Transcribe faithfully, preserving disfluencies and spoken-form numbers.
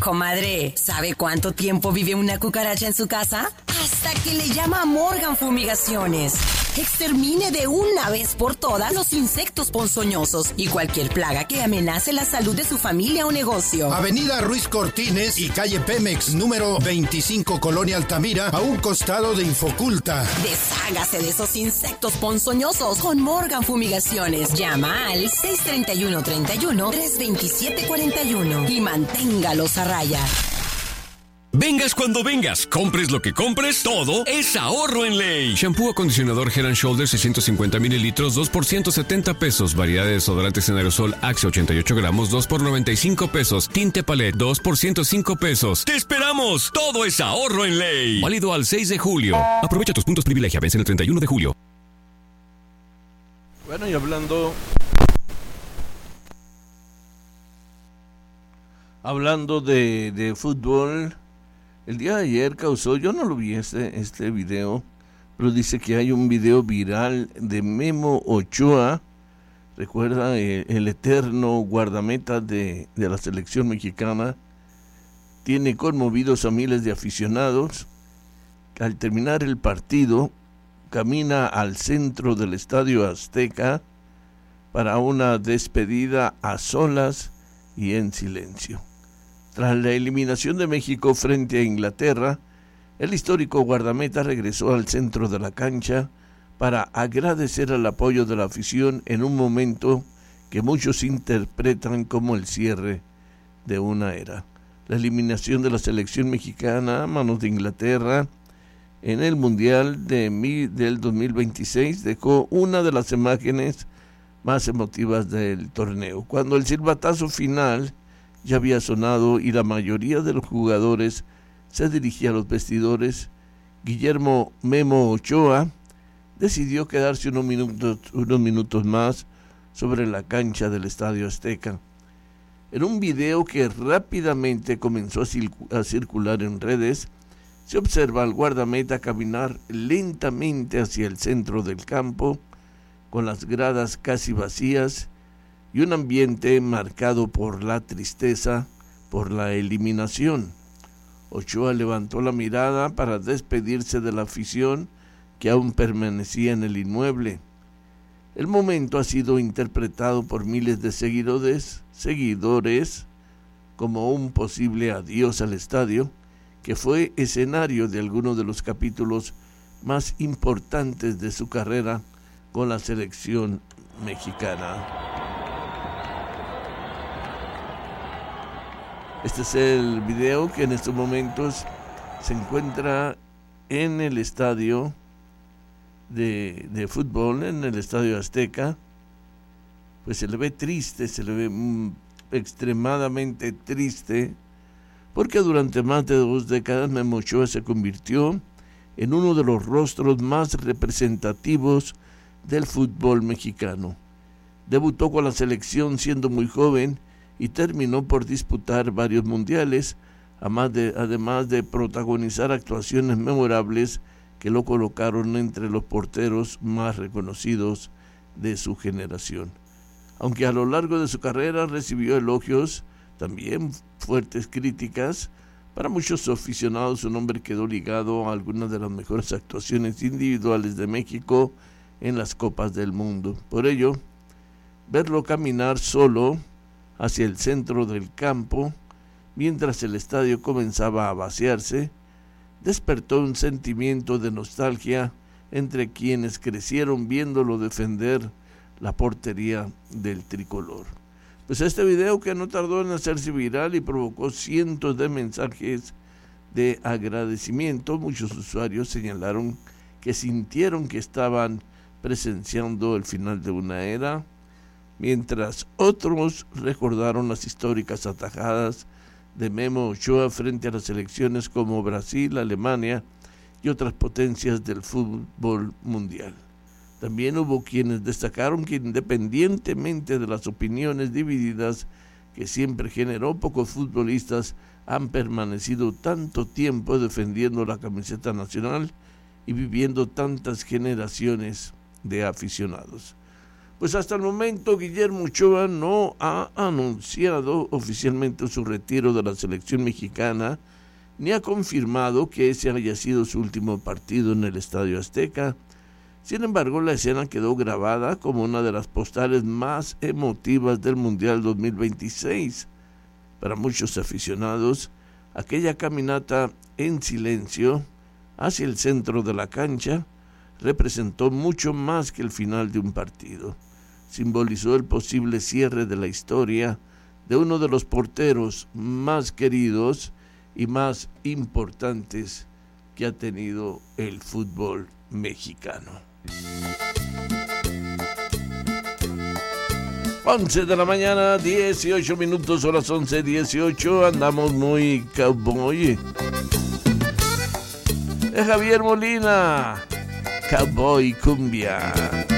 comadre. ¿Sabe cuánto tiempo vive una cucaracha en su casa? Hasta que le llama a Morgan Fumigaciones. Extermine de una vez por todas los insectos ponzoñosos y cualquier plaga que amenace la salud de su familia o negocio. Avenida Ruiz Cortines y calle Pemex, número veinticinco, Colonia Altamira, a un costado de Infoculta. Deshágase de esos insectos ponzoñosos con Morgan Fumigaciones. Llama al seis treinta y uno treinta y uno, tres veintisiete cuarenta y uno y manténgalos a raya. Vengas cuando vengas, compres lo que compres, todo es ahorro en Ley. Shampoo acondicionador Head and Shoulders seiscientos cincuenta mililitros, dos por ciento setenta pesos. Variedad de desodorantes en aerosol Axe ochenta y ocho gramos, dos por noventa y cinco pesos. Tinte Palette, dos por ciento cinco pesos. ¡Te esperamos! Todo es ahorro en Ley. Válido al seis de julio. Aprovecha tus puntos privilegia, vence el treinta y uno de julio. Bueno, y hablando... Hablando de, de fútbol... El día de ayer causó, yo no lo vi este, este video, pero dice que hay un video viral de Memo Ochoa, recuerda el, el eterno guardameta de, de la selección mexicana, tiene conmovidos a miles de aficionados. Al terminar el partido, camina al centro del Estadio Azteca para una despedida a solas y en silencio. Tras la eliminación de México frente a Inglaterra, el histórico guardameta regresó al centro de la cancha para agradecer el apoyo de la afición en un momento que muchos interpretan como el cierre de una era. La eliminación de la selección mexicana a manos de Inglaterra en el Mundial de mi, del dos mil veintiséis dejó una de las imágenes más emotivas del torneo. Cuando el silbatazo final ya había sonado y la mayoría de los jugadores se dirigía a los vestidores, Guillermo Memo Ochoa decidió quedarse unos minutos, unos minutos más sobre la cancha del Estadio Azteca. En un video que rápidamente comenzó a circular en redes, se observa al guardameta caminar lentamente hacia el centro del campo, con las gradas casi vacías, y un ambiente marcado por la tristeza por la eliminación. Ochoa levantó la mirada para despedirse de la afición que aún permanecía en el inmueble. El momento ha sido interpretado por miles de seguidores, seguidores como un posible adiós al estadio, que fue escenario de algunos de los capítulos más importantes de su carrera con la selección mexicana. Este es el video que en estos momentos se encuentra en el estadio de, de fútbol, en el Estadio Azteca. Pues se le ve triste, se le ve mm, extremadamente triste, porque durante más de dos décadas Memo Ochoa se convirtió en uno de los rostros más representativos del fútbol mexicano. Debutó con la selección siendo muy joven y terminó por disputar varios mundiales, además de, además de protagonizar actuaciones memorables que lo colocaron entre los porteros más reconocidos de su generación. Aunque a lo largo de su carrera recibió elogios, también fuertes críticas, para muchos aficionados su nombre quedó ligado a algunas de las mejores actuaciones individuales de México en las Copas del Mundo. Por ello, verlo caminar solo hacia el centro del campo, mientras el estadio comenzaba a vaciarse, despertó un sentimiento de nostalgia entre quienes crecieron viéndolo defender la portería del tricolor. Pues este video, que no tardó en hacerse viral y provocó cientos de mensajes de agradecimiento, muchos usuarios señalaron que sintieron que estaban presenciando el final de una era, mientras otros recordaron las históricas atajadas de Memo Ochoa frente a las selecciones como Brasil, Alemania y otras potencias del fútbol mundial. También hubo quienes destacaron que, independientemente de las opiniones divididas que siempre generó, pocos futbolistas han permanecido tanto tiempo defendiendo la camiseta nacional y viviendo tantas generaciones de aficionados. Pues hasta el momento Guillermo Ochoa no ha anunciado oficialmente su retiro de la selección mexicana, ni ha confirmado que ese haya sido su último partido en el Estadio Azteca. Sin embargo, la escena quedó grabada como una de las postales más emotivas del Mundial dos mil veintiséis. Para muchos aficionados, aquella caminata en silencio hacia el centro de la cancha representó mucho más que el final de un partido. Simbolizó el posible cierre de la historia de uno de los porteros más queridos y más importantes que ha tenido el fútbol mexicano. once de la mañana, dieciocho minutos, horas once dieciocho, andamos muy cowboy. Es Javier Molina, Cowboy Cumbia.